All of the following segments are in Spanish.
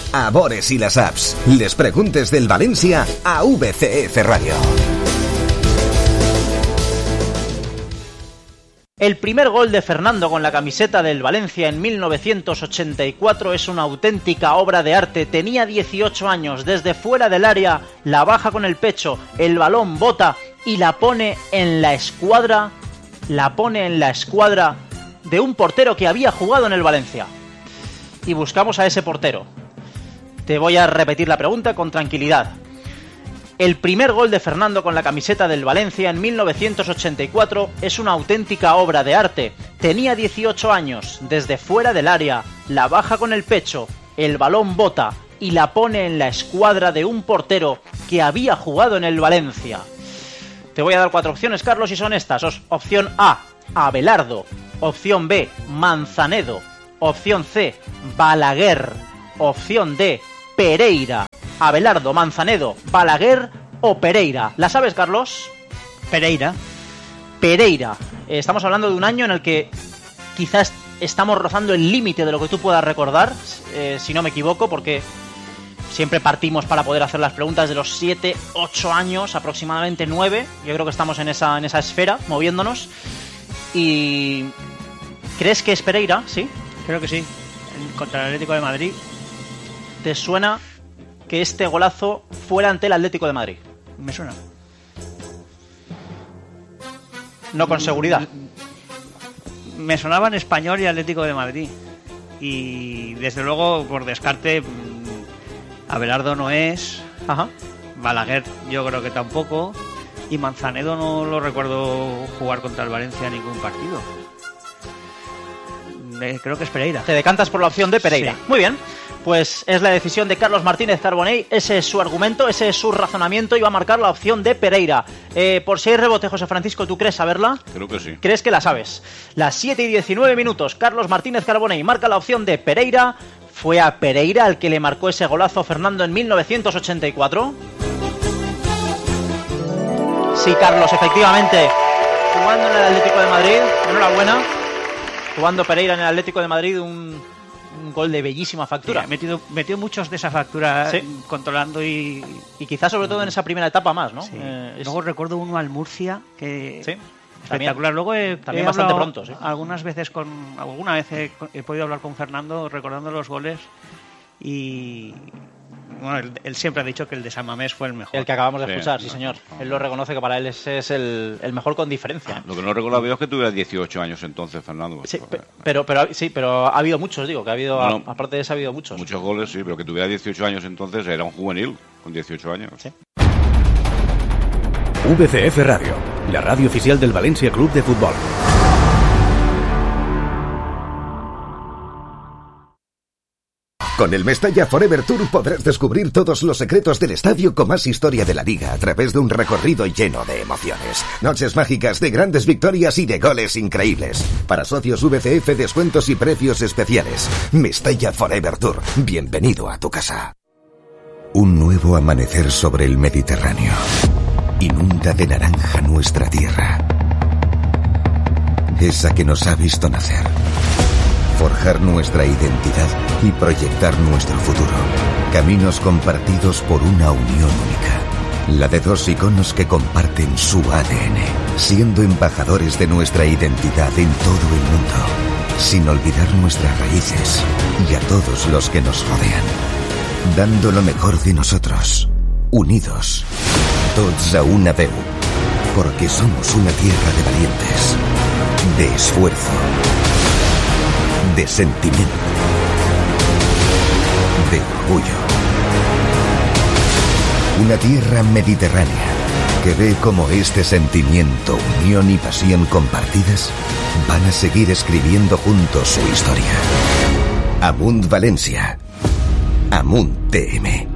a Bores y las apps. Les preguntes del Valencia a VCF Radio. El primer gol de Fernando con la camiseta del Valencia en 1984 es una auténtica obra de arte. Tenía 18 años, desde fuera del área, la baja con el pecho, el balón bota y la pone en la escuadra de un portero que había jugado en el Valencia. Y buscamos a ese portero. Te voy a repetir la pregunta con tranquilidad. El primer gol de Fernando con la camiseta del Valencia en 1984 es una auténtica obra de arte. Tenía 18 años, desde fuera del área, la baja con el pecho, el balón bota y la pone en la escuadra de un portero que había jugado en el Valencia. Te voy a dar 4 opciones, Carlos, y son estas. Opción A, Abelardo. Opción B, Manzanedo. Opción C, Balaguer. Opción D, Pereira. Abelardo, Manzanedo, Balaguer o Pereira. ¿La sabes, Carlos? Pereira. Estamos hablando de un año en el que quizás estamos rozando el límite de lo que tú puedas recordar, si no me equivoco, porque siempre partimos para poder hacer las preguntas de los 7, 8 años, aproximadamente 9. Yo creo que estamos en esa esfera, moviéndonos. ¿Y crees que es Pereira? ¿Sí? Creo que sí. Contra el Atlético de Madrid. ¿Te suena que este golazo fuera ante el Atlético de Madrid? Me suena. No con seguridad. Me sonaban Español y Atlético de Madrid. Y desde luego, por descarte, Abelardo no es. Ajá. Balaguer yo creo que tampoco. Y Manzanedo no lo recuerdo jugar contra el Valencia en ningún partido. Creo que es Pereira. Te decantas por la opción de Pereira. Sí. Muy bien. Pues es la decisión de Carlos Martínez Carbonell, ese es su argumento, ese es su razonamiento y va a marcar la opción de Pereira. Por si hay rebote, José Francisco, ¿tú crees saberla? Creo que sí. ¿Crees que la sabes? Las 7 y 19 minutos, Carlos Martínez Carbonell marca la opción de Pereira. ¿Fue a Pereira el que le marcó ese golazo a Fernando en 1984? Sí, Carlos, efectivamente. Jugando en el Atlético de Madrid, enhorabuena. Jugando Pereira en el Atlético de Madrid, un gol de bellísima factura. Sí, metió muchos de esa factura, sí, controlando y quizás sobre todo en esa primera etapa más, ¿no? Sí. Luego recuerdo uno al Murcia que sí, espectacular. Luego también bastante pronto, sí. Alguna vez he podido hablar con Fernando recordando los goles y bueno, él siempre ha dicho que el de San Mamés fue el mejor. El que acabamos de escuchar, sí señor. Él lo reconoce, que para él ese es el mejor con diferencia. Lo que no recuerdo es que tuviera 18 años entonces, Fernando. Sí, pero ha habido muchos, digo, que ha habido, bueno, aparte de eso ha habido muchos. Muchos goles, sí, pero que tuviera 18 años entonces era un juvenil con 18 años. Sí. VCF Radio, la radio oficial del Valencia Club de Fútbol. Con el Mestalla Forever Tour podrás descubrir todos los secretos del estadio con más historia de la liga a través de un recorrido lleno de emociones. Noches mágicas de grandes victorias y de goles increíbles. Para socios VCF, descuentos y precios especiales. Mestalla Forever Tour. Bienvenido a tu casa. Un nuevo amanecer sobre el Mediterráneo. Inunda de naranja nuestra tierra. Esa que nos ha visto nacer. Forjar nuestra identidad y proyectar nuestro futuro. Caminos compartidos por una unión única. La de dos iconos que comparten su ADN, siendo embajadores de nuestra identidad en todo el mundo, sin olvidar nuestras raíces y a todos los que nos rodean. Dando lo mejor de nosotros, unidos, tots a una veu, porque somos una tierra de valientes, de esfuerzo, de sentimiento, de orgullo. Una tierra mediterránea que ve cómo este sentimiento, unión y pasión compartidas van a seguir escribiendo juntos su historia. Amunt Valencia. Amunt TM.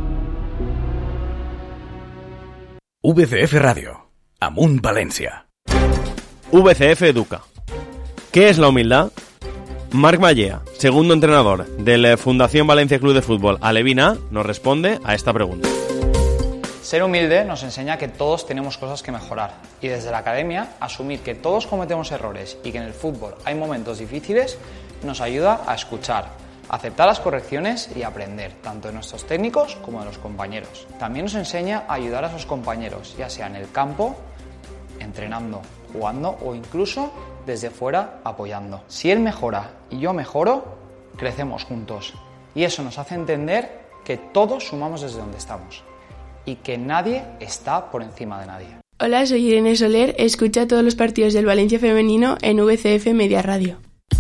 VCF Radio. Amunt Valencia. VCF Educa. ¿Qué es la humildad? Marc Mallea, segundo entrenador de la Fundación Valencia Club de Fútbol Alevina, nos responde a esta pregunta. Ser humilde nos enseña que todos tenemos cosas que mejorar y desde la academia asumir que todos cometemos errores y que en el fútbol hay momentos difíciles nos ayuda a escuchar, aceptar las correcciones y aprender, tanto de nuestros técnicos como de los compañeros. También nos enseña a ayudar a sus compañeros, ya sea en el campo, entrenando, jugando o incluso desde fuera apoyando. Si él mejora y yo mejoro, crecemos juntos. Y eso nos hace entender que todos sumamos desde donde estamos y que nadie está por encima de nadie. Hola, soy Irene Soler, escucha todos los partidos del Valencia femenino en VCF Media Radio.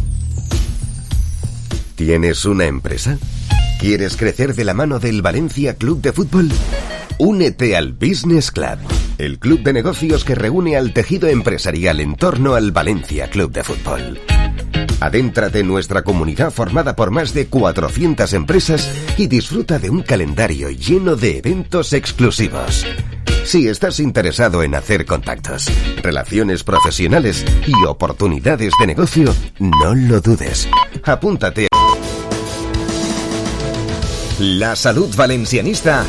¿Tienes una empresa? ¿Quieres crecer de la mano del Valencia Club de Fútbol? Únete al Business Club, el club de negocios que reúne al tejido empresarial en torno al Valencia Club de Fútbol. Adéntrate en nuestra comunidad formada por más de 400 empresas y disfruta de un calendario lleno de eventos exclusivos. Si estás interesado en hacer contactos, relaciones profesionales y oportunidades de negocio, no lo dudes. Apúntate. La salud valencianista